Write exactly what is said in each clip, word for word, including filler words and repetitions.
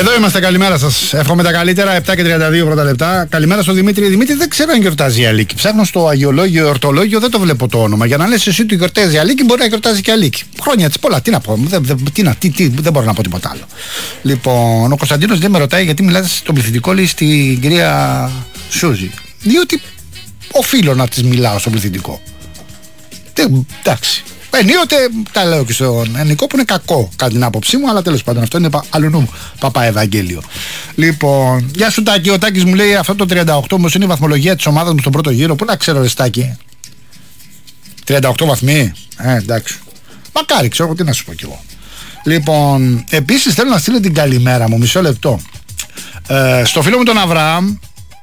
Εδώ είμαστε, καλημέρα σας. Εύχομαι τα καλύτερα. επτά και τριάντα δύο πρώτα λεπτά. Καλημέρα στο Δημήτρη. Δημήτρη, δεν ξέρω αν γιορτάζει η Αλίκη. Ψάχνω στο αγιολόγιο, ορτολόγιο, δεν το βλέπω το όνομα. Για να λες εσύ ότι γιορτάζει η Αλίκη, μπορεί να γιορτάζει και η Αλίκη. Χρόνια της πολλά. Τι να πω, δεν, δεν, τι, τι, τι, δεν μπορώ να πω τίποτα άλλο. Λοιπόν, ο Κωνσταντίνος δεν με ρωτάει γιατί μιλάτε στον πληθυντικό, λέει, στην κυρία Σούζη. Διότι οφείλω να της μιλάω στον πληθυντικό. Εντάξει. Ενίοτε τα λέω και στον Ενικό που είναι κακό κατά την άποψή μου, αλλά τέλος πάντων αυτό είναι αλλού παπά Ευαγγέλιο. Λοιπόν, γεια σου Τάκη. Ο Τάκης μου λέει αυτό το τριάντα οκτώ όμως είναι η βαθμολογία της ομάδας μου στον πρώτο γύρο. Πού να ξέρω, ρε Τάκη. τριάντα οκτώ βαθμοί. Ε, εντάξει. Μακάρι, ξέρω τι να σου πω κι εγώ. Λοιπόν, επίσης θέλω να στείλω την καλημέρα μου, μισό λεπτό. Ε, στο φίλο μου τον Αβραάμ.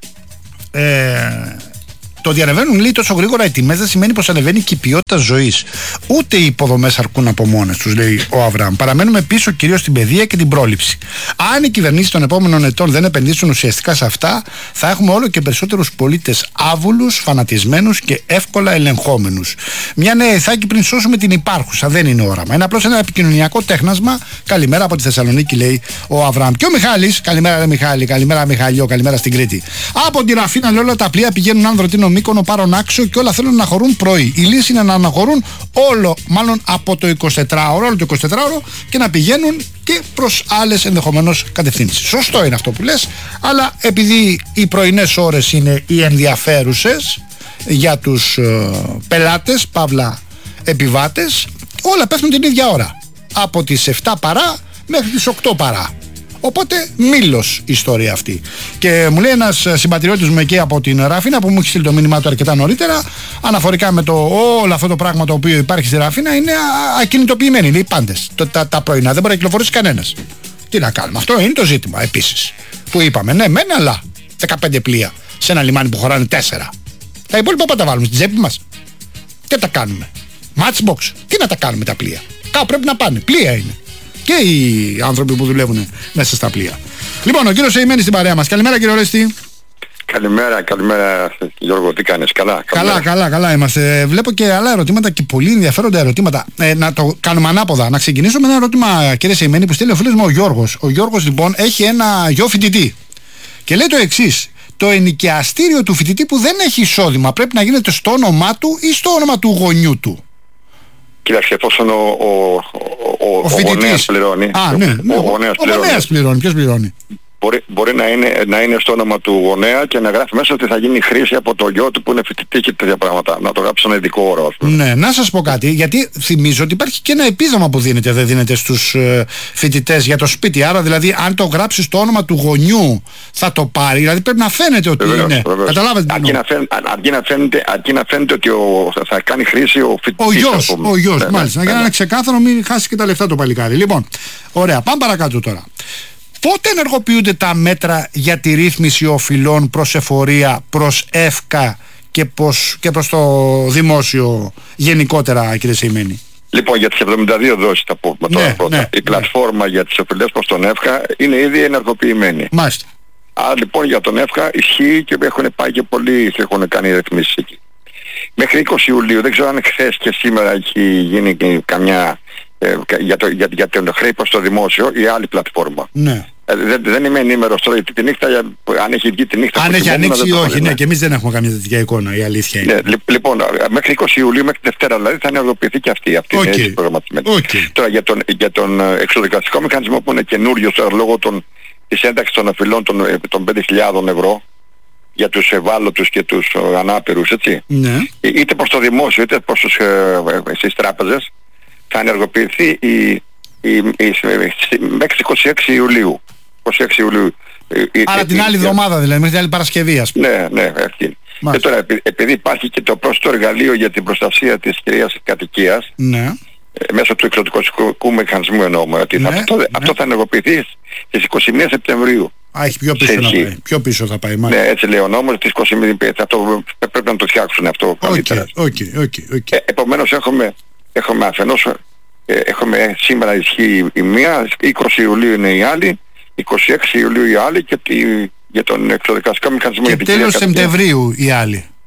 Ε, Το ότι ανεβαίνουν λέει τόσο γρήγορα οι τιμές δεν σημαίνει πως ανεβαίνει και η ποιότητα ζωής. Ούτε οι υποδομές αρκούν από μόνες τους, λέει ο Αβραάμ. Παραμένουμε πίσω κυρίως στην παιδεία και την πρόληψη. Αν οι κυβερνήσεις των επόμενων ετών δεν επενδύσουν ουσιαστικά σε αυτά, θα έχουμε όλο και περισσότερους πολίτες άβουλους, φανατισμένους και εύκολα ελεγχόμενους. Μια νέα ηθάκη πριν σώσουμε την υπάρχουσα. Δεν είναι όραμα. Είναι απλώς ένα επικοινωνιακό τέχνασμα. Καλημέρα από τη Θεσσαλονίκη, λέει ο Αβραάμ. Και ο Μιχάλης, καλημέρα, ρε Μιχάλη, καλημέρα Μιχαλιό, καλημέρα στην Κρήτη. Από την Αθήνα, λέει, όλα τα πλοία πηγαίνουν Άνδρο, Μύκονο, Πάρον Άξιο και όλα θέλουν να χωρούν πρωί. Η λύση είναι να αναχωρούν όλο, μάλλον από το εικοσιτετράωρο, όλο το εικοσιτετράωρο και να πηγαίνουν και προς άλλες ενδεχομένως κατευθύνσεις. Σωστό είναι αυτό που λες, αλλά επειδή οι πρωινές ώρες είναι οι ενδιαφέρουσες για τους ε, πελάτες, παύλα επιβάτες, όλα πέφτουν την ίδια ώρα. Από τις επτά παρά μέχρι τις οκτώ παρά. Οπότε μήλος η ιστορία αυτή. Και μου λέει ένας συμπατριώτης μου εκεί από την Ραφίνα που μου έχει στείλει το μήνυμά του αρκετά νωρίτερα, αναφορικά με το όλο αυτό το πράγμα το οποίο υπάρχει στη Ραφίνα, είναι ακινητοποιημένοι, λέει, πάντες. Το, τα, τα πρωινά δεν μπορεί να κυκλοφορήσει κανένας. Τι να κάνουμε, αυτό είναι το ζήτημα επίσης. Που είπαμε, ναι, μεν, αλλά δεκαπέντε πλοία σε ένα λιμάνι που χωράνε τέσσερα. Τα υπόλοιπα πάντα βάλουμε στην τσέπη μας. Τι τα κάνουμε. Matchbox, τι να τα κάνουμε τα πλοία. Κάπου πρέπει να πάνε, πλοία είναι. Και οι άνθρωποι που δουλεύουν μέσα στα πλοία. Λοιπόν, ο κύριος Εϊμένης στην παρέα μας. Καλημέρα, κύριε Ορέστη. Καλημέρα, καλημέρα Γιώργο, τι κάνεις, καλά. Καλά, καλά, καλά είμαστε. Βλέπω και άλλα ερωτήματα και πολύ ενδιαφέροντα ερωτήματα. Ε, να το κάνουμε ανάποδα. Να ξεκινήσω με ένα ερώτημα, κύριε Εϊμένη, που στέλνει ο φίλος μου ο Γιώργος. Ο Γιώργος λοιπόν έχει ένα γιο φοιτητή. Και λέει το εξής. Το ενοικιαστήριο του φοιτητή που δεν έχει εισόδημα πρέπει να γίνεται στο όνομά του ή στο όνομα του γονιού του. Κοίταξε, εφόσον ο, ο, ο, ο, ο γονέας πληρώνει. Α, ναι, ναι, ο, ο, γονέας ο, πληρώνει. Ο γονέας πληρώνει. Ποιος πληρώνει? Μπορεί, μπορεί να, είναι, να είναι στο όνομα του γονέα και να γράφει μέσα ότι θα γίνει χρήση από το γιο του που είναι φοιτητή και τέτοια πράγματα. Να το γράψει ένα ειδικό όρο, ας πούμε. Ναι, να σας πω κάτι, γιατί θυμίζω ότι υπάρχει και ένα επίδομα που δίνεται, δεν δίνεται στους ε, φοιτητές για το σπίτι. Άρα δηλαδή, αν το γράψει στο όνομα του γονιού, θα το πάρει. Δηλαδή πρέπει να φαίνεται ότι βεβαίως, είναι. Βεβαίως. Καταλάβατε. Αρκεί να, φαίν, αρκεί, να φαίνεται, αρκεί να φαίνεται ότι ο, θα κάνει χρήση ο φοιτητής. Ο γιος, ο γιος, ναι, μάλιστα. Ναι, για να είναι ξεκάθαρο, μην χάσει και τα λεφτά το παλικάρι. Λοιπόν, ωραία, πάμε παρακάτω τώρα. Πότε ενεργοποιούνται τα μέτρα για τη ρύθμιση οφειλών προς εφορία, προς ΕΦΚΑ και προς, και προς το δημόσιο γενικότερα, κύριε Σεϊμένη? Λοιπόν, για τις εβδομήντα δύο δόσεις θα πω τώρα ναι, πρώτα. Ναι, η ναι. πλατφόρμα για τις οφειλές προς τον ΕΦΚΑ είναι ήδη ενεργοποιημένη. Μάλιστα. Άρα λοιπόν για τον ΕΦΚΑ ισχύει και έχουν πάει και πολλοί και έχουν κάνει ρυθμίσεις εκεί. Μέχρι είκοσι Ιουλίου, δεν ξέρω αν χθες και σήμερα έχει γίνει καμιά ε, για, το, για, για τον χρέη προς το δημόσιο ή άλλη πλατφόρμα. Ναι. Ε, δεν, δεν είμαι ενήμερος τώρα γιατί τη νύχτα, αν έχει βγει τη νύχτα... Αν έχει ανοίξει ή όχι, ναι, και εμείς δεν έχουμε καμία τέτοια εικόνα, η αλήθεια είναι. Ναι, λοιπόν, μέχρι είκοσι Ιουλίου, μέχρι Δευτέρα δηλαδή θα ενεργοποιηθεί και αυτή. Αυτή okay. είναι έτσι προγραμματισμένη. Okay. Τώρα για τον, για τον εξοδικαστικό μηχανισμό που είναι καινούριος λόγω των, της ένταξης των οφειλών των, των πέντε χιλιάδες ευρώ για τους ευάλωτους και τους ανάπηρους, έτσι. Ναι. Είτε προς το δημόσιο είτε προς τους, ε, στις τράπεζες θα ενεργοποιηθεί η, η, η, η, μέχρι είκοσι έξι Ιουλίου. είκοσι έξι Ιουλίου. Άρα την άλλη εβδομάδα δηλαδή, μέχρι την άλλη Παρασκευή, ας πούμε. Ναι, ναι, αυτή. Και τώρα επειδή υπάρχει και το πρόσθετο εργαλείο για την προστασία της κυρίας κατοικίας, ναι, μέσω του εξωτικοστικού μηχανισμού εννοούμε ότι ναι, θα, αυτό, ναι. αυτό θα ενεργοποιηθεί στις είκοσι μία Σεπτεμβρίου. Α, έχει πιο πίσω, να πάει. Πιο πίσω θα πάει. Ναι, έτσι λέει ο νόμος, τις είκοσι μία, αυτό, πρέπει να το φτιάξουν αυτό καλύτερα. Okay, okay, okay, okay. Ε, επομένως έχουμε, έχουμε αφενός, ε, έχουμε σήμερα ισχύει η μία, είκοσι Ιουλίου είναι η άλλη, είκοσι έξι Ιουλίου η άλλη και τη, για τον εξωδικαστικό μηχανισμό. Και για την τέλος Σεπτεμβρίου η άλλη.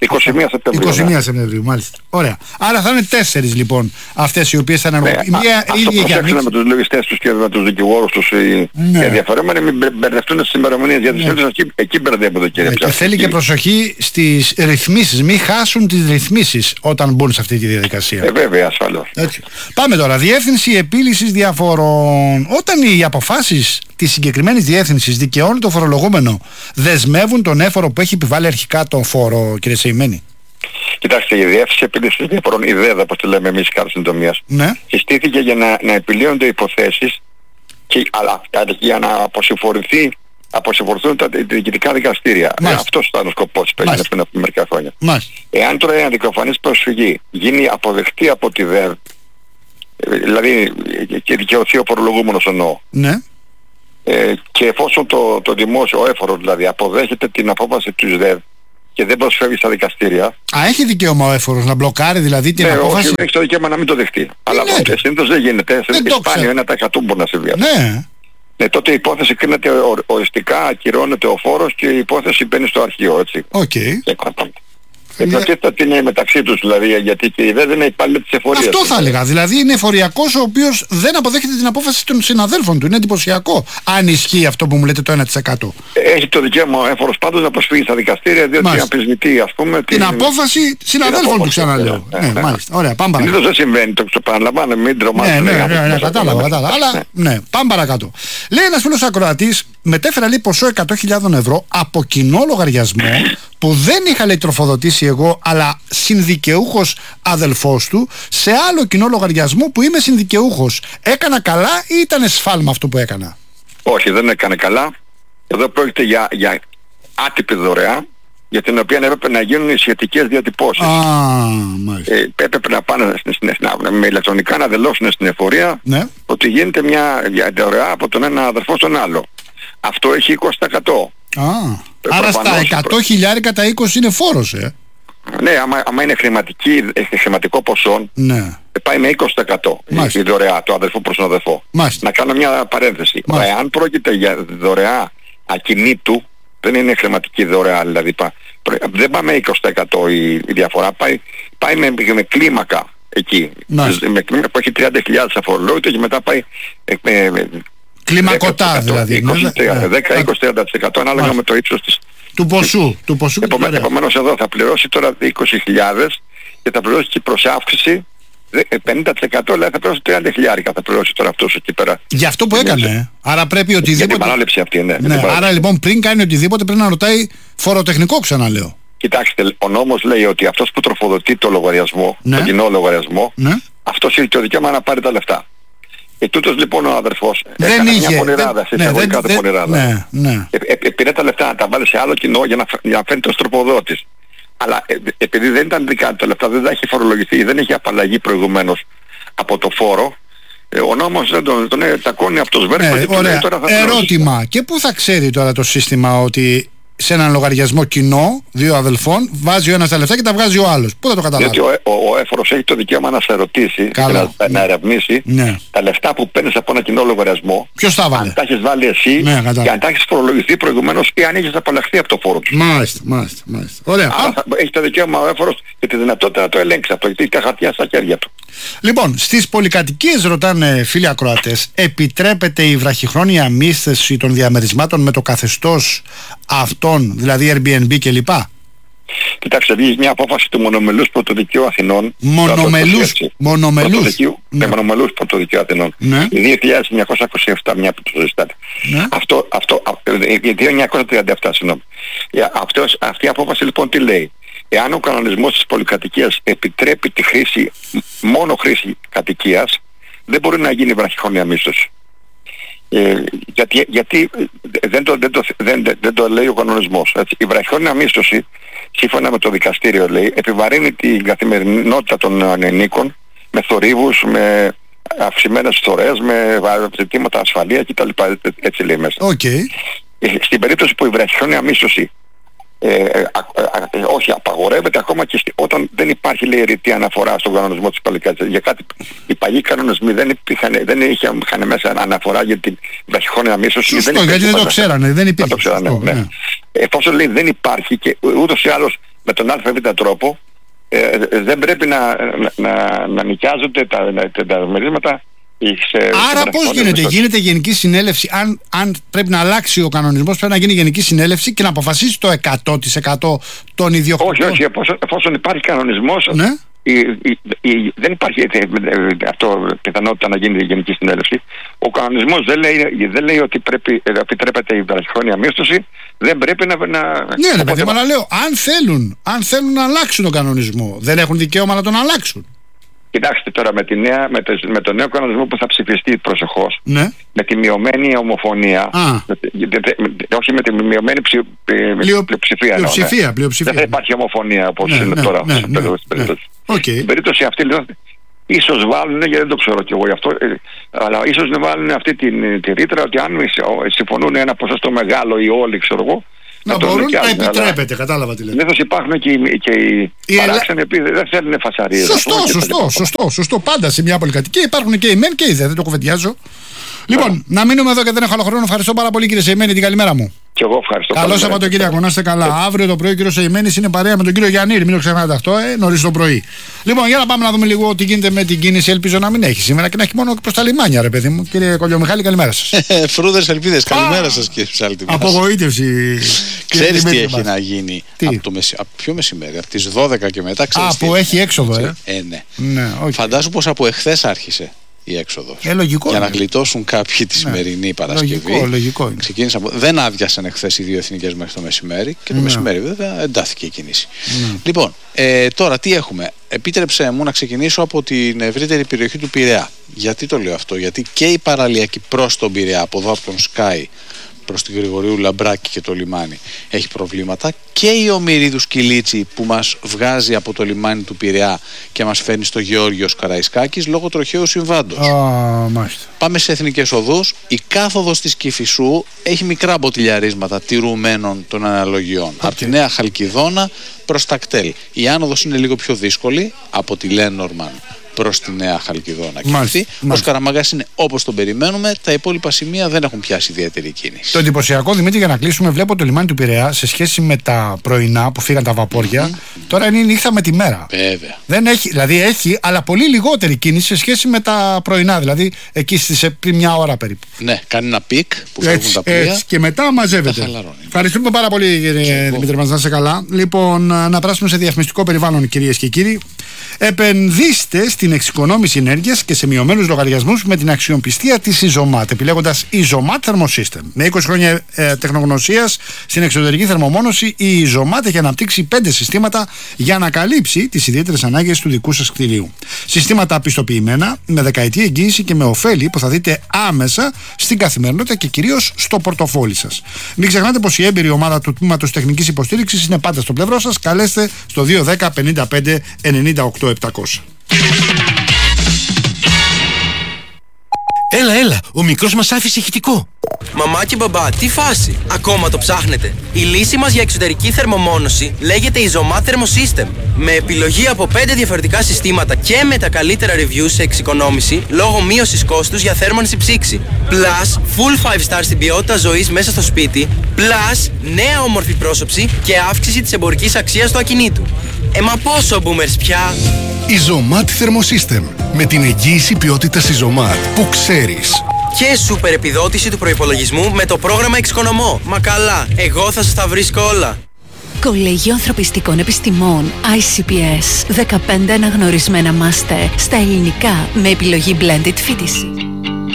είκοσι μία Σεπτεμβρίου. είκοσι μία ναι. Σεπτεμβρίου, μάλιστα. Ωραία. Άρα θα είναι τέσσερις λοιπόν αυτές οι οποίες θα ενεργοποιηθούν. Ναι, Μία ίδια για να με τους λογιστές τους και με τους δικηγόρους τους οι ναι. ενδιαφερόμενοι μην μπερδευτούν στις ημερομηνίες γιατί ναι. Θέλουν, εκεί, εκεί μπερδεύονται κύριε ναι, Ψάχτη. Και θέλει και προσοχή στις ρυθμίσεις, μην χάσουν τις ρυθμίσεις όταν μπουν σε αυτή τη διαδικασία. Ε, βέβαια, ασφαλώς. Έτσι. Πάμε τώρα. Διεύθυνση επίλυσης διαφορών. Όταν οι αποφάσεις της συγκεκριμένης διεύθυνσης δικαιώνουν το φορολογούμενο, δεσμεύουν τον έφορο που έχει επιβάλει αρχικά τον φόρο, κύριε Σεϊμένη? Κοιτάξτε, η Διεύθυνση Επίλυσης Διαφορών, η ΔΕΔΑ, όπως τη λέμε εμείς κάτω συντομίας, ναι. συστήθηκε για να, να επιλύονται υποθέσεις και, αλλά για να αποσυμφορηθεί, αποσυμφορηθούν τα διοικητικά δικαστήρια. Ε, αυτός ήταν ο σκοπός που έγινε πριν από μερικά χρόνια. Μάλιστα. Εάν τώρα η αντικοφανής προσφυγή γίνει αποδεκτή από τη ΔΕΔ, δηλαδή και δικαιωθεί ο φορολογούμενος εννοώ, ναι. ε, και εφόσον το, το δημόσιο, ο έφορος δηλαδή, αποδέχεται την απόφαση του ΔΕΔ και δεν προσφεύγει στα δικαστήρια. Α, έχει δικαίωμα ο έφορος να μπλοκάρει δηλαδή την ναι, απόφαση? Όχι, έχει το δικαίωμα να μην το δεχτεί. Αλλά ναι, συνήθως δεν γίνεται. Σε σπάνιο ένα τοις εκατό μπορεί να συμβεί. Ναι. Ναι, τότε η υπόθεση κρίνεται οριστικά, ακυρώνεται ο φόρος και η υπόθεση μπαίνει στο αρχείο, έτσι. Οκ. Okay. Εκτός είναι μεταξύ τους δηλαδή, γιατί και η ΔΕΔ είναι υπάλληλη της εφορίας. Αυτό θα έλεγα. Δηλαδή είναι εφοριακός ο οποίος δεν αποδέχεται την απόφαση των συναδέλφων του. Είναι εντυπωσιακό. Αν ισχύει αυτό που μου λέτε το ένα τοις εκατό. Έχει το δικαίωμα ο έφορος πάντως να προσφύγει στα δικαστήρια, διότι αμφισβητεί ας πούμε την, την απόφαση συναδέλφων του, ξαναλέω. Ναι, ναι, ναι, μάλιστα. Ωραία, πάμε παρακάτω. Συνήθως δεν συμβαίνει, το επαναλαμβάνω, μην τρομάζουμε. Ναι, ναι, ναι, ναι, κατάλαβα, κατάλαβα. Αλλά ναι, πάμε παρακάτω. Λέει ένας φίλος ακροατής, μετέφερα λέει ποσό εκατό χιλιάδες ευρώ από κοινό λογαριασμό που δεν είχα λέει τροφοδοτήσει εγώ, αλλά συνδικαιούχος αδελφός του, σε άλλο κοινό λογαριασμό που είμαι συνδικαιούχος. Έκανα καλά ή ήταν σφάλμα αυτό που έκανα? Όχι, δεν έκανε καλά. Εδώ πρόκειται για, για άτυπη δωρεά, για την οποία έπρεπε να γίνουν οι σχετικές διατυπώσεις. Α, μάλιστα. Ε, έπρεπε να πάνε στην, στην, στην, με ηλεκτρονικά να δηλώσουν στην εφορία, ναι, ότι γίνεται μια, μια δωρεά από τον ένα αδερφό στον άλλο. Αυτό έχει είκοσι τοις εκατό. Α, ε, άρα στα εκατό χιλιάδες κατά είκοσι είναι φόρος, ε. Ναι, άμα, άμα είναι χρηματική, χρηματικό ποσό, ναι, πάει με είκοσι τοις εκατό η, η δωρεά, το αδερφό προς τον αδερφό. Μάλιστα. Να κάνω μια παρένθεση. Αν πρόκειται για δωρεά ακινήτου, δεν είναι χρηματική δωρεά, δηλαδή δεν πάει με είκοσι τοις εκατό η, η διαφορά, πάει, πάει με, με κλίμακα εκεί. Με κλίμακα που έχει τριάντα χιλιάδες αφορολόγητο και μετά πάει με, με κλιμακωτά δηλαδή. δέκα, είκοσι, τριάντα τοις εκατό ανάλογα Μάλιστα. με το ύψος της του ποσού. Του ποσού Επομένως, επομένως εδώ θα πληρώσει τώρα είκοσι χιλιάδες και θα πληρώσει και προς αύξηση πενήντα τοις εκατό, δηλαδή θα πληρώσει τριάντα χιλιάδες θα πληρώσει τώρα αυτός εκεί πέρα. Για αυτό που έκανε. Ε. Άρα πρέπει οτιδήποτε. Για την παράληψη αυτή, ναι. ναι άρα λοιπόν πριν κάνει οτιδήποτε πρέπει να ρωτάει φοροτεχνικό, ξαναλέω. Κοιτάξτε, ο νόμος λέει ότι αυτός που τροφοδοτεί το λογαριασμό, ναι, το κοινό λογαριασμό, ναι, αυτός έχει το δικαίωμα να πάρει τα λεφτά. Ε, τούτος λοιπόν ο αδερφός δεν έκανε είχε, μια πονηράδα, σε εισαγωγικά δεν, πονηράδα. Ναι, ναι. Ε, ε, πήρε τα λεφτά να τα βάλει σε άλλο κοινό για να, για να φέρνει τον στροποδότης. Αλλά ε, επειδή δεν ήταν δικά του τα λεφτά, δεν τα έχει φορολογηθεί, δεν έχει απαλλαγή προηγουμένως από το φόρο, ε, ο νόμος δεν τον, τον ε, τακώνει από το σβέρκο, ναι, και ωραία. Τώρα θα ερώτημα, πληρώσει. Και πού θα ξέρει τώρα το σύστημα ότι σε έναν λογαριασμό κοινό δύο αδελφών βάζει ο ένας τα λεφτά και τα βγάζει ο άλλος? Πού θα το καταλάβει? Διότι ο, ο, ο έφορος έχει το δικαίωμα να σε ρωτήσει και να, ναι, να ερευνήσει, ναι, τα λεφτά που παίρνεις από ένα κοινό λογαριασμό. Ποιος τα βάλε? Αν τα έχεις βάλει εσύ, ναι, και αν τα έχεις φορολογηθεί προηγουμένως ή αν έχεις απαλλαχθεί από το φόρο του. Μάλιστα, μάλιστα, μάλιστα. Ωραία. Άρα θα, έχει το δικαίωμα ο έφορος και τη δυνατότητα να το ελέγξει αυτό, γιατί έχει τα χαρτιά στα χέρια του. Λοιπόν, στις πολυκατοικίες ρωτάνε φίλοι ακροατές, επιτρέπεται η βραχυχρόνια μίσθωση των διαμερισμάτων με το καθεστώς αυτών, δηλαδή Airbnb κλπ? Κοιτάξτε, βγήκε μια απόφαση του Μονομελούς Πρωτοδικείου Αθηνών. Μονομελούς, μονομελούς. Πρωτοδικείου, ναι. Μονομελούς Πρωτοδικείου Αθηνών. Ναι. δύο χιλιάδες εννιακόσια είκοσι επτά, μια που το ζητάτε. Ναι. Αυτό, αυτό, δύο χιλιάδες εννιακόσια τριάντα επτά, συγγνώμη. Αυτή η απόφαση λοιπόν τι λέει? Εάν ο κανονισμός της πολυκατοικίας επιτρέπει τη χρήση, μόνο χρήση κατοικίας, δεν μπορεί να γίνει βραχυχρόνια μίσθωση. Ε, γιατί γιατί δεν, το, δεν, το, δεν, δεν το λέει ο κανονισμός. Έτσι. Η βραχυχρόνια μίσθωση, σύμφωνα με το δικαστήριο λέει, επιβαρύνει την καθημερινότητα των ανενίκων με θορύβους, με αυξημένες φθορές, με ζητήματα ασφαλεία κτλ. Έτσι λέει μέσα. Okay. Ε, στην περίπτωση που η βραχυχρόνια μίσθωση Ε, α, α, α, όχι, απαγορεύεται ακόμα και στη, όταν δεν υπάρχει λέει ρητή αναφορά στον κανονισμό της πολυκατοικίας. Για κάτι οι παλιοί κανονισμοί δεν, υπήρχαν, δεν είχαν, είχαν μέσα αναφορά για την βραχυχρόνια μίσθωση. Σωστό, γιατί δεν το ξέρανε, δεν υπήρχε. Το ξέρανε, ναι. Ναι. Εφόσον λέει δεν υπάρχει και ούτως ή άλλως με τον ΑΒ τρόπο ε, δεν πρέπει να, να, να, να νοικιάζονται τα, τα, τα μερίσματα. Σε, άρα πώς γίνεται, γίνεται γενική συνέλευση, αν, αν πρέπει να αλλάξει ο κανονισμός, πρέπει να γίνει γενική συνέλευση και να αποφασίσει το εκατό τοις εκατό των ιδιοκτητών. Όχι, όχι, εφόσον, εφόσον υπάρχει κανονισμός, ναι. η, η, η, δεν υπάρχει αυτό πιθανότητα να γίνει γενική συνέλευση. Ο κανονισμός δεν λέει, δεν λέει ότι πρέπει, επιτρέπεται η βραχυχρόνια μίσθωση, δεν πρέπει να... να ναι, ναι, παιδί, αλλά λέω, αν θέλουν, αν θέλουν να αλλάξουν τον κανονισμό, δεν έχουν δικαίωμα να τον αλλάξουν. Κοιτάξτε τώρα με, τη νέα, με, το, με το νέο κανονισμό που θα ψηφιστεί προσεχώς, ναι. με τη μειωμένη ομοφωνία, με, με, όχι με τη μειωμένη ψη, Πλειο, πλειοψηφία, πλειοψηφία, ναι. πλειοψηφία. Δεν θα υπάρχει ομοφωνία όπως ναι, είναι ναι, τώρα. Ναι, στην ναι, περίπτωση. ναι, ναι. Okay. Στην περίπτωση αυτή, λοιπόν, ίσως βάλουν, γιατί δεν το ξέρω κι εγώ γι' αυτό, αλλά ίσως να βάλουν αυτή την, τη ρήτρα ότι αν συμφωνούν ένα ποσοστό μεγάλο ή όλοι, ξέρω εγώ, να μπορούν να επιτρέπεται, κατάλαβα τι λέτε. Συνήθως υπάρχουν και οι, και οι, οι παράξενοι που δεν θέλουν φασαρίες. Σωστό, σωστό, σωστό, σωστό. Πάντα σε μια πολυκατοικία υπάρχουν και οι μεν και οι δε, δεν το κουβεντιάζω. Λοιπόν, yeah. να μείνουμε εδώ και δεν έχω άλλο χρόνο. Ευχαριστώ πάρα πολύ, κύριε Σεϊμένη, την καλημέρα μου. Και εγώ ευχαριστώ. Καλό Σαββατοκύριακο, να είστε καλά. Yeah. Αύριο το πρωί ο κύριο Σεϊμένη είναι παρέα με τον κύριο Γιαννήρη, μην το ξεχνάτε αυτό, ε, νωρίς το πρωί. Λοιπόν, για να πάμε να δούμε λίγο τι γίνεται με την κίνηση. Ελπίζω να μην έχει σήμερα και να έχει μόνο προς τα λιμάνια, ρε παιδί μου. Κύριε Κολιομιχάλη, καλημέρα σας. Φρούδες ελπίδες, καλημέρα σας, κύριε Ψάλτη. Απογοήτευση. Ξέρεις τι έχει να γίνει από το μεση... από ποιο μεσημέρι, από τις δώδεκα και μετά. Α, που έχει έξοδο, ε. ε ναι. ναι okay. Φαντάσου πως από εχθές άρχισε η έξοδος. Ε, λογικό, για ναι. να γλιτώσουν κάποιοι τη σημερινή ναι. Παρασκευή. Λογικό, λογικό. Ξεκίνησαν, δεν άδειασαν εχθές οι δύο εθνικές μέχρι το μεσημέρι και το ναι. μεσημέρι βέβαια εντάθηκε η κίνηση. Ναι. Λοιπόν, ε, τώρα τι έχουμε. Επίτρεψε μου να ξεκινήσω από την ευρύτερη περιοχή του Πειραιά. Γιατί το λέω αυτό, γιατί και η παραλιακή προς τον Πειραιά, από εδώ από τον Σκάι προς τη Γρηγορίου Λαμπράκη και το λιμάνι έχει προβλήματα, και η Ομηρίδους Κιλίτσι που μας βγάζει από το λιμάνι του Πειραιά και μας φέρνει στο Γεώργιος Καραϊσκάκης λόγω τροχαίου συμβάντος. Oh, Πάμε σε εθνικές οδούς. Η κάθοδος της Κηφισού έχει μικρά μποτιλιαρίσματα τηρουμένων των αναλογιών. Okay. Από τη Νέα Χαλκιδόνα προς τα Κτέλ. Η άνοδος είναι λίγο πιο δύσκολη από τη Λένορμαν προς τη Νέα Χαλκιδόνα. Και αυτή, ο Καραμαγάς είναι όπως τον περιμένουμε. Τα υπόλοιπα σημεία δεν έχουν πιάσει ιδιαίτερη κίνηση. Το εντυπωσιακό, Δημήτρη, για να κλείσουμε, βλέπω το λιμάνι του Πειραιά σε σχέση με τα πρωινά που φύγαν τα βαπόρια. Mm-hmm. Τώρα είναι η νύχτα με τη μέρα. Βέβαια. Δεν έχει, δηλαδή έχει, αλλά πολύ λιγότερη κίνηση σε σχέση με τα πρωινά. Δηλαδή εκεί στις πριν μια ώρα περίπου. Ναι, κάνει ένα πικ που φεύγουν έτσι, τα πλοία. Έτσι, και μετά μαζεύεται. Ευχαριστούμε πάρα πολύ, κύριε Δημήτρη, μας να είστε καλά. Λοιπόν, να περάσουμε σε διαφημιστικό περιβάλλον, κυρίες και κύριοι. Επενδύστε στην εξοικονόμηση ενέργειας και σε μειωμένους λογαριασμούς με την αξιοπιστία της Ιζωμάτ, επιλέγοντας Ιζωμάτ Thermosystem. Με είκοσι χρόνια ε, τεχνογνωσίας στην εξωτερική θερμομόνωση, η Ιζωμάτ έχει αναπτύξει πέντε συστήματα για να καλύψει τις ιδιαίτερες ανάγκες του δικού σας κτηρίου. Συστήματα πιστοποιημένα, με δεκαετή εγγύηση και με ωφέλη που θα δείτε άμεσα στην καθημερινότητα και κυρίως στο πορτοφόλι σας. Μην ξεχνάτε πως η έμπειρη ομάδα του τμήματος τεχνικής υποστήριξης είναι πάντα στο πλευρό σας. Καλέστε στο δύο ένα μηδέν πενήντα πέντε ενενήντα οκτώ επτακόσια. Έλα, έλα, ο μικρός μας άφησε ηχητικό. Μαμά και μπαμπά, τι φάση, ακόμα το ψάχνετε? Η λύση μας για εξωτερική θερμομόνωση λέγεται Izomat Thermosystem. Με επιλογή από πέντε διαφορετικά συστήματα και με τα καλύτερα reviews σε εξοικονόμηση λόγω μείωσης κόστους για θέρμανση ψήξη. Plus, full five star στην ποιότητα ζωής μέσα στο σπίτι. Plus, νέα όμορφη πρόσωψη και αύξηση της εμπορικής αξίας του ακινήτου. Ε, μα πόσο boomers πια! Izomat Thermosystem. Με την εγγύηση ποιότητας Izomat που ξέρεις. Και σούπερ επιδότηση του προϋπολογισμού με το πρόγραμμα Εξοικονομώ. Μα καλά, εγώ θα σας τα βρίσκω όλα. Κολέγιο Ανθρωπιστικών Επιστημών άι σι πι ες. δεκαπέντε αναγνωρισμένα μάστερ στα ελληνικά με επιλογή Blended φοιτηση.